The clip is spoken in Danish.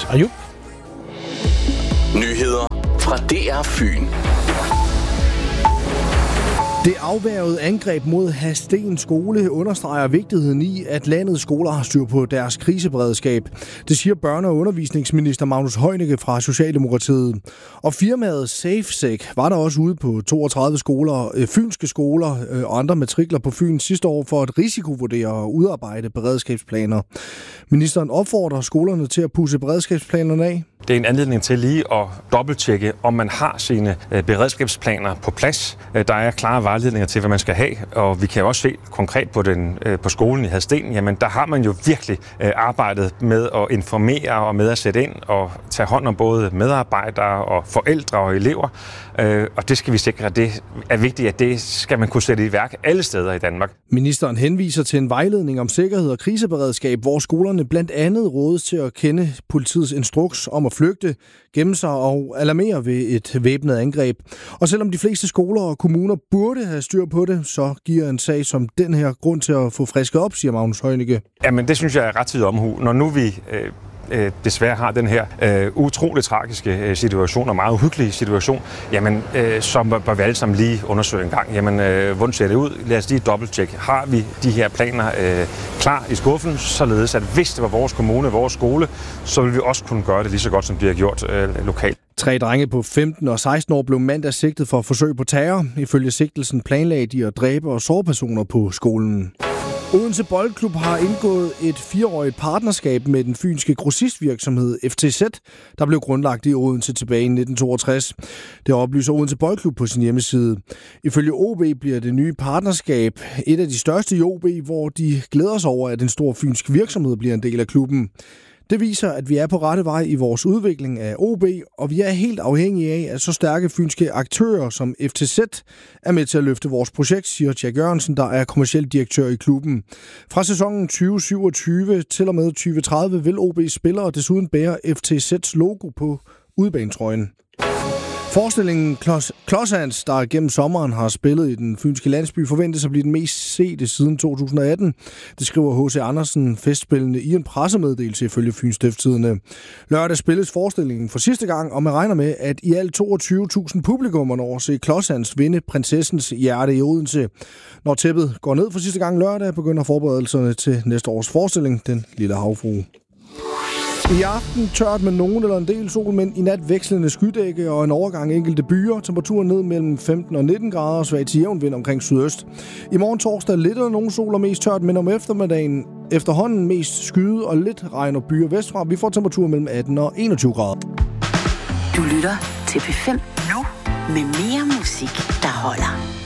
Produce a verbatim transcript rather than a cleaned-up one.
Ayub. Nyheder fra D R Fyn. Det afværgede angreb mod Hadsten skole understreger vigtigheden i, at landets skoler har styr på deres kriseberedskab. Det siger børne- og undervisningsminister Magnus Heunicke fra Socialdemokratiet. Og firmaet SafeSec var der også ude på toogtredive skoler, fynske skoler og andre matrikler på Fyn sidste år for at risikovurdere og udarbejde beredskabsplaner. Ministeren opfordrer skolerne til at pudse beredskabsplanerne af. Det er en anledning til lige at dobbelttjekke, om man har sine beredskabsplaner på plads. Der er klare vejledninger til, hvad man skal have, og vi kan også se konkret på, den, på skolen i Hadsten, jamen der har man jo virkelig arbejdet med at informere og med at sætte ind og tage hånd om både medarbejdere og forældre og elever. Og det skal vi sikre, at det er vigtigt, at det skal man kunne sætte i værk alle steder i Danmark. Ministeren henviser til en vejledning om sikkerhed og kriseberedskab, hvor skolerne blandt andet rådes til at kende politiets instruks om at flygte, gemme sig og alarmere ved et væbnet angreb. Og selvom de fleste skoler og kommuner burde have styr på det, så giver en sag som den her grund til at få frisket op, siger Magnus Heunicke. Jamen det synes jeg er rettidig omhu. Når nu vi øh, øh, desværre har den her øh, utroligt tragiske øh, situation og meget uhyggelige situation, jamen øh, så bør vi alle sammen lige undersøge en gang. Jamen øh, hvordan ser det ud? Lad os lige dobbelttjekke. Har vi de her planer øh, klar i skuffen, således at hvis det var vores kommune, vores skole, så vil vi også kunne gøre det lige så godt, som det har gjort øh, lokalt. Tre drenge på femten og seksten år blev mandag sigtet for forsøg på terror. Ifølge sigtelsen planlagde de at dræbe og såre personer på skolen. Odense Boldklub har indgået et fireårigt partnerskab med den fynske grossistvirksomhed F T Z, der blev grundlagt i Odense tilbage i nitten toogtres. Det oplyser Odense Boldklub på sin hjemmeside. Ifølge O B bliver det nye partnerskab et af de største i O B, hvor de glæder sig over, at en stor fynsk virksomhed bliver en del af klubben. Det viser, at vi er på rette vej i vores udvikling af O B, og vi er helt afhængige af, at så stærke fynske aktører som F T Z er med til at løfte vores projekt, siger Jack Jørgensen, der er kommerciel direktør i klubben. Fra sæsonen tyve syvogtyve til og med tyve tredive vil O B's spillere desuden bære F T Z's logo på udebanetrøjen. Forestillingen Klodshands, der gennem sommeren har spillet i den fynske landsby, forventes at blive den mest sete siden to tusind og atten. Det skriver H C Andersen festspillende i en pressemeddelelse ifølge Fyns Stiftstidende. Lørdag spilles forestillingen for sidste gang, og man regner med, at i alt toogtyve tusind publikummer når se Klodshands vinde prinsessens hjerte i Odense. Når tæppet går ned for sidste gang lørdag, begynder forberedelserne til næste års forestilling, Den Lille Havfrue. I aften tørt med nogen eller en del sol, men i nat vekslende skydække og en overgang enkelte byer. Temperaturen ned mellem femten og nitten grader og svag til jævn vind omkring sydøst. I morgen torsdag lidt eller nogen sol og mest tørt, men om eftermiddagen efterhånden mest skyde og lidt regn og byer vestfra. Vi får temperaturer mellem atten og enogtyve grader. Du lytter til P fem nu med mere musik, der holder.